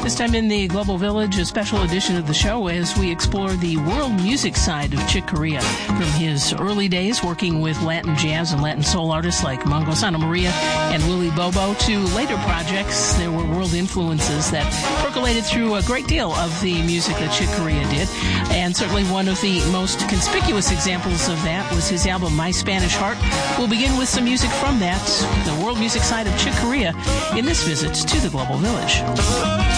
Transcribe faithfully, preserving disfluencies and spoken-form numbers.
This time in the Global Village, a special edition of the show as we explore the world music side of Chick Corea. From his early days working with Latin jazz and Latin soul artists like Mongo Santa Maria and Willie Bobo to later projects, there were world influences that percolated through a great deal of the music that Chick Corea did. And certainly one of the most conspicuous examples of that was his album My Spanish Heart. We'll begin with some music from that, the world music side of Chick Corea, in this visit to the Global Village.